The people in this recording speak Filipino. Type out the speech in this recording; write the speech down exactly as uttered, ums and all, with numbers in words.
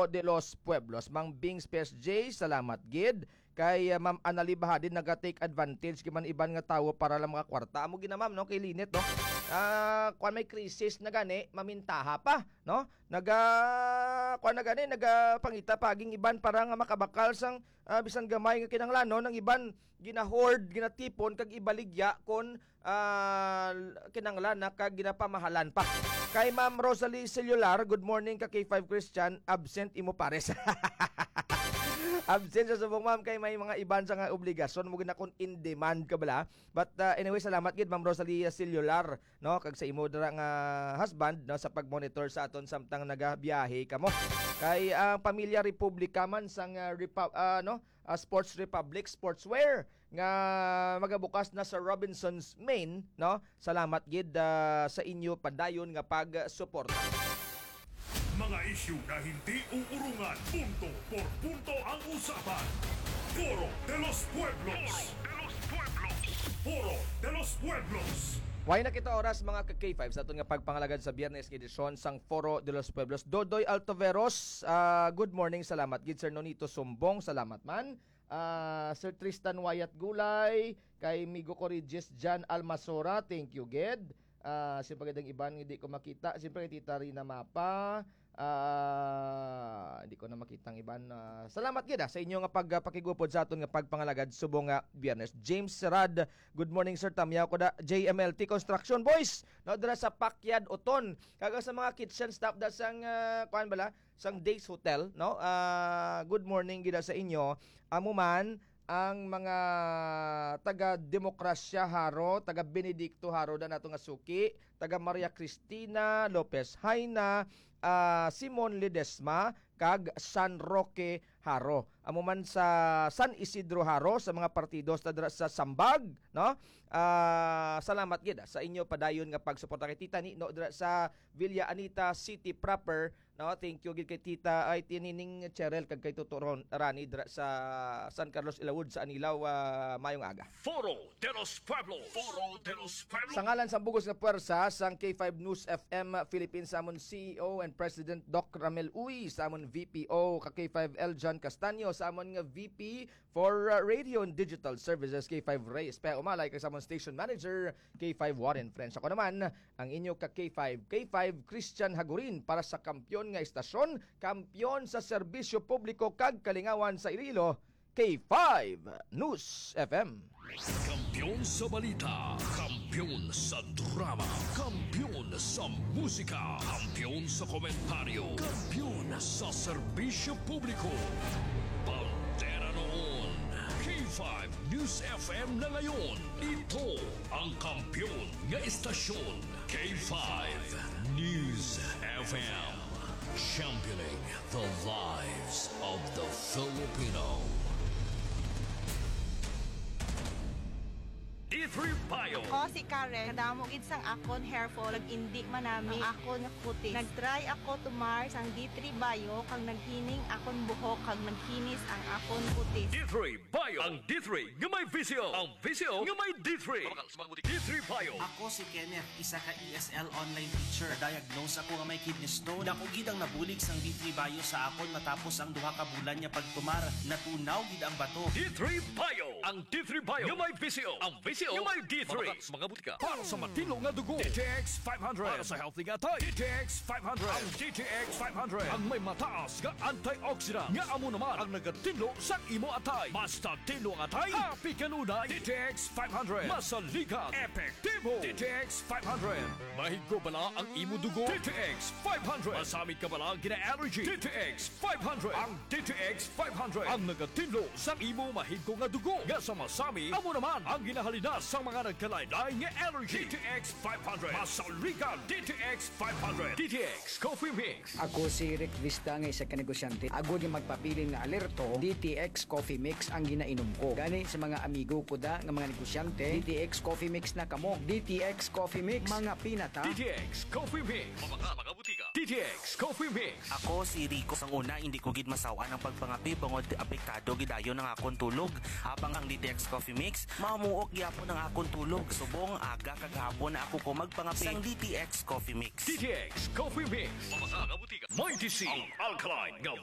Foro de los Pueblos. Mang Bing Space J, salamat gid. Kay uh, Ma'am Anali Bahadin naga-take advantage kiman iban nga tawo para lang mga kwarta. Amo gina ma'am no kay Linet no. Ah, uh, kuan may krisis na gani, mamintaha pa, no? Naga kuan na gani, naga pangita paging iban para nga makabakal sang uh, bisan gamay nga kinanglanon ng iban gina-hoard, ginatipon kag ibaligya kon uh, kinanglan na kag ginapamahalan pa. Kay Ma'am Rosalie Cellular, good morning ka K five Christian, absent imo pares. Absent sa subong ma'am kay may mga iban sa nga obligasyon mo gina kon in demand ka bala. But uh, anyway, salamat gid Ma'am Rosalie Cellular no kag sa imo dira nga husband no sa pagmonitor sa aton samtang nagabiyahe kamo. Kay ang uh, Pamilya Republica man sang uh, Repu- uh, no uh, Sports Republic Sportswear nga magabukas na sa Robinsons Main no. Salamat gid uh, sa inyo padayon nga pagsuporta. Mga isyu na hindi uurungan, punto por punto ang usapan. Foro de los Pueblos. Foro de los Pueblos. Way na kita oras mga ka-K five sa aton nga pagpangalagad sa Biyernes edisyon sang Foro de los Pueblos. Dodoy Altoveros, uh, good morning, salamat gid Sir Nonito Sumbong, salamat man. Uh, Sir Tristan Wayat Gulay, kay Migo Corriges Jan Almasora, thank you gid. Uh, siyempre kadang iban hindi ko makita, siyempre Tita Rina Mapa, uh, hindi ko na makitang iban. Uh, salamat gid ah, sa inyo nga pagpakigupod sa aton nga pagpangalagad subong nga Biyernes. James Serad, good morning sir, tamyaw ko da J M L T Construction Boys no dira sa Pakyad Oton kaga sa mga kitchen staff da sang uh, kuan bala sang Days Hotel no. Uh, good morning gid sa inyo. Amo man ang mga taga Demokrasya Haro, taga Benedicto Haro da nato nga suki, taga Maria Cristina Lopez Haina, uh, Simon Ledesma kag San Roque Haro. Amo man sa San Isidro Haro sa mga partidos ta sa Sambag, no? Uh, salamat gid sa inyo padayon nga pagsuporta kay Tita ni no dira sa Villa Anita City proper, no? Thank you gid kay Tita ay tinining Cheryl kag kay Tutoron Rani dira sa San Carlos Ilaud sa Anilaw, uh, mayong aga. Foro de los Pueblos. Foro de los Pueblos. Sa ngalan sa bugos nga puwersa sang K five News F M Philippines samon C E O and President Doc Ramel Uy, samon V P O ka K five Eljan Castaño, samon nga V P for uh, Radio and Digital Services K five Reyes pa umalay kay samon Station Manager K five Warren Friends. Ako naman ang inyo ka K five K five Christian Hagurin para sa kampyon nga istasyon, kampyon sa serbisyo publiko kag kalingawan sa Iloilo, K five News F M. Kampiyon sa balita, kampiyon sa drama, kampiyon sa musika, kampiyon sa komentaryo, kampiyon sa serbisyo publiko. Bandera noon, K five News F M na ngayon. Ito ang kampiyon nga istasyon, K five News F M. Championing the lives of the Filipino. D three Bio. Ako si Karen, kadamo gid sang akon hair fall, ag indi manami ang akon nga kutis. Nagtry ako tumar sang D three Bio kang naghining akon buhok kag naghinis ang akon kutis. D three Bio. Ang D three nga may visio. Ang visio nga may D three. D three Bio. Ako si Kenneth, isa ka E S L online teacher. Diagnose ako nga may kidney stone. Dako gid ang nabulig sang D three Bio sa akon matapos ang duha ka bulan niya pagtumar. Natunaw gid ang bato. D three Bio. Ang D three Bio nga may visio. Ang visio nga may D three. Mga butika. Para sa matino nga dugo, D T X five hundred. Para sa healthy nga tay, D T X five hundred. Ang D T X five hundred ang may mataas nga antioxidant nga amo naman ang nagatinlo sa imo atay. Basta tinlo ang atay, happy kanunay. D T X five hundred. Masaligan, epektibo. D T X five hundred. Mahigko bala ang imo dugo. D T X five hundred. Masamit ka bala gina-allergy. D T X five hundred. Ang D T X five hundred ang nagatinlo sa imo mahigko nga dugo. Nga sa masami, amo naman ang ginahalina sa mga nagkalain-lain nga allergy. D T X five hundred. Masaligan, D T X five hundred. D T X Coffee Mix. Ako si Rick Vista nga isa ka negosyante. Ako yung magpapiling na alerto, D T X Coffee Mix ang ginainom ko. Gani sa mga amigo ko da nga mga negosyante, D T X Coffee Mix na kamo. D T X Coffee Mix, mga pinata. D T X Coffee Mix. Mga mga butika. D T X Coffee Mix. Ako si Rico. Sang una, hindi ko gid masawa ng pagpangapi bangod apektado gidayon ng akon tulog. Habang ang D T X Coffee Mix, mamuok gyapon ang akon tulog. Subong aga kagahapon na ako ko magpangapi sang D T X Coffee Mix. D T X Coffee Mix. Mga mga butika. Mighty C. Ang alkaline nga